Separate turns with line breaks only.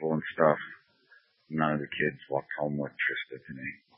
school and stuff. None of the kids walked home with Trista today.